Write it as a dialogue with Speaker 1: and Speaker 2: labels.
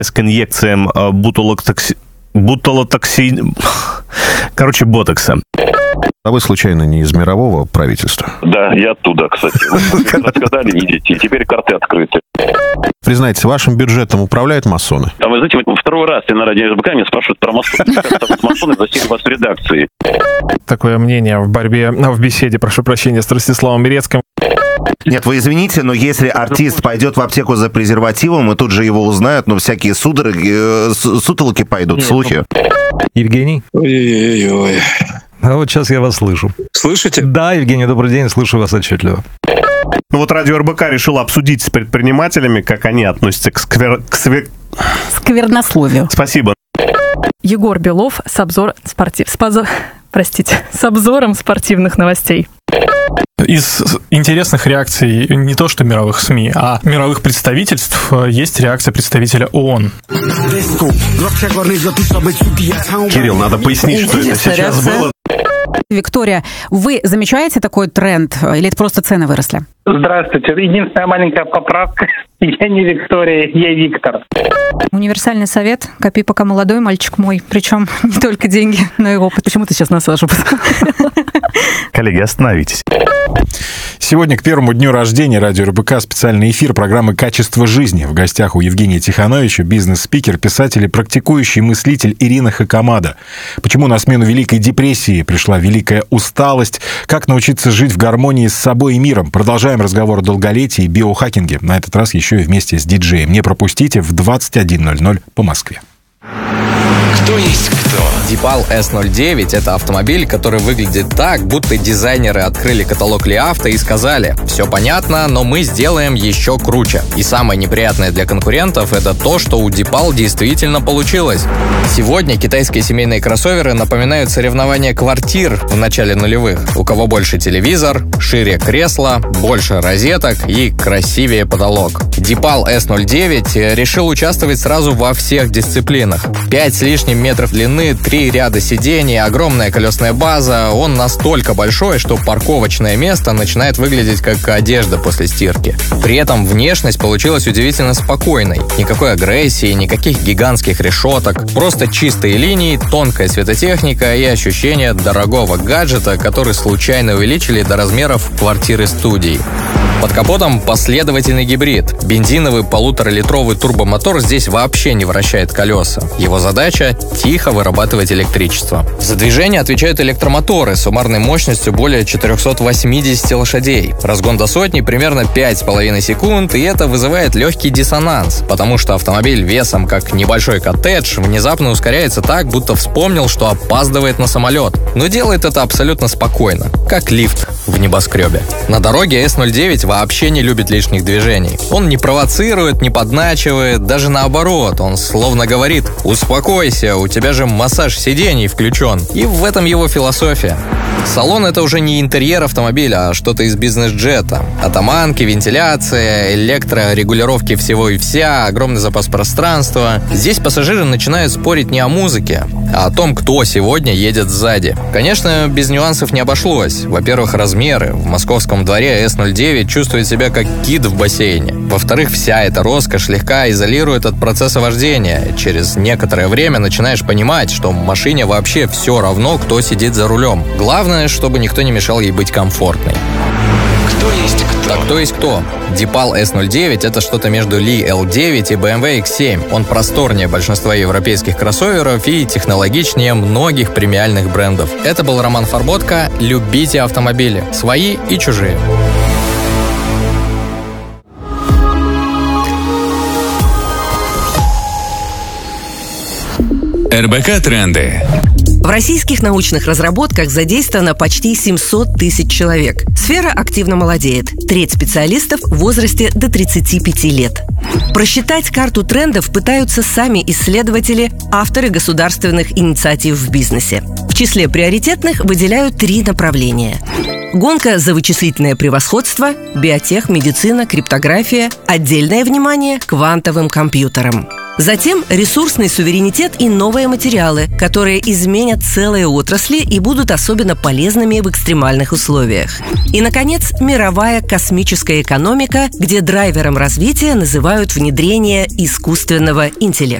Speaker 1: К инъекциям ботокса.
Speaker 2: А вы, случайно, не из мирового правительства?
Speaker 3: Да, я оттуда, кстати. Рассказали, идите. Теперь карты открыты.
Speaker 2: Признайтесь, вашим бюджетом управляют масоны?
Speaker 3: А вы знаете, второй раз я на радио РБК меня спрашивают про масоны. Масоны засели вас в редакции.
Speaker 4: Такое мнение в беседе, прошу прощения, с Ростиславом Берецким.
Speaker 5: Нет, вы извините, но если артист пойдет в аптеку за презервативом, и тут же его узнают, но всякие сутолоки пойдут, слухи.
Speaker 6: Евгений?
Speaker 7: Ой-ой-ой.
Speaker 6: А вот сейчас я вас слышу.
Speaker 7: Слышите?
Speaker 6: Да, Евгений, добрый день, слушаю вас отчетливо.
Speaker 1: Ну вот радио РБК решило обсудить с предпринимателями, как они относятся к
Speaker 8: сквернословию.
Speaker 1: Спасибо.
Speaker 9: Егор Белов с обзором спортивных новостей.
Speaker 4: Из интересных реакций не то что мировых СМИ, а мировых представительств есть реакция представителя ООН.
Speaker 1: Кирилл, надо пояснить, что это сейчас было.
Speaker 8: Виктория, вы замечаете такой тренд, или это просто цены выросли?
Speaker 10: Здравствуйте. Единственная маленькая поправка. Я не Виктория, я Виктор.
Speaker 8: Универсальный совет. Копи, пока молодой, мальчик мой. Причем не только деньги, но и опыт. Почему ты сейчас насажу?
Speaker 1: Коллеги, остановитесь.
Speaker 11: Сегодня к первому дню рождения радио РБК специальный эфир программы «Качество жизни». В гостях у Евгения Тихановича бизнес-спикер, писатель и практикующий мыслитель Ирина Хакамада. Почему на смену Великой депрессии пришла великая усталость? Как научиться жить в гармонии с собой и миром? Продолжаем разговор о долголетии и биохакинге. На этот раз еще и вместе с диджеем. Не пропустите в 21:00 по Москве.
Speaker 12: Кто есть кто?
Speaker 13: Deepal S09 – это автомобиль, который выглядит так, будто дизайнеры открыли каталог Ли Авто и сказали: «Все понятно, но мы сделаем еще круче». И самое неприятное для конкурентов – это то, что у Deepal действительно получилось. Сегодня китайские семейные кроссоверы напоминают соревнования квартир в начале нулевых. У кого больше телевизор, шире кресло, больше розеток и красивее потолок. Deepal S09 решил участвовать сразу во всех дисциплинах. 5 с лишним метров длины, 3 ряда сидений, огромная колесная база. Он настолько большой, что парковочное место начинает выглядеть как одежда после стирки. При этом внешность получилась удивительно спокойной. Никакой агрессии, никаких гигантских решеток. Просто чистые линии, тонкая светотехника и ощущение дорогого гаджета, который случайно увеличили до размеров квартиры-студии. Под капотом последовательный гибрид. Бензиновый 1,5-литровый турбомотор здесь вообще не вращает колеса. Его задача – тихо вырабатывать электричество. За движение отвечают электромоторы с суммарной мощностью более 480 лошадей. Разгон до сотни примерно 5,5 секунд, и это вызывает легкий диссонанс, потому что автомобиль весом как небольшой коттедж внезапно ускоряется так, будто вспомнил, что опаздывает на самолет. Но делает это абсолютно спокойно, как лифт в небоскребе. На дороге S09 вообще не любит лишних движений. Он не провоцирует, не подначивает, даже наоборот. Он словно говорит: «Успокойся, у тебя же массаж сидений включен». И в этом его философия. Салон — это уже не интерьер автомобиля, а что-то из бизнес-джета. Атаманки, вентиляция, электрорегулировки всего и вся, огромный запас пространства. Здесь пассажиры начинают спорить не о музыке, а о том, кто сегодня едет сзади. Конечно, без нюансов не обошлось. Во-первых, размеры. В московском дворе S09 чувствует себя как кит в бассейне. Во-вторых, вся эта роскошь слегка изолирует от процесса вождения. Через некоторое время начинаешь понимать, что машине вообще все равно, кто сидит за рулем. Главное, чтобы никто не мешал ей быть комфортной.
Speaker 12: Кто есть кто?
Speaker 13: Так кто есть кто? Deepal S09 – это что-то между Li L9 и BMW X7. Он просторнее большинства европейских кроссоверов и технологичнее многих премиальных брендов. Это был Роман Фарботко. Любите автомобили. Свои и чужие.
Speaker 12: РБК Тренды.
Speaker 14: В российских научных разработках задействовано почти 700 тысяч человек. Сфера активно молодеет. Треть специалистов в возрасте до 35 лет. Просчитать карту трендов пытаются сами исследователи, авторы государственных инициатив в бизнесе. В числе приоритетных выделяют 3 направления. Гонка за вычислительное превосходство, биотех, медицина, криптография, отдельное внимание квантовым компьютерам. Затем ресурсный суверенитет и новые материалы, которые изменят целые отрасли и будут особенно полезными в экстремальных условиях. И, наконец, мировая космическая экономика, где драйвером развития называют внедрение искусственного интеллекта.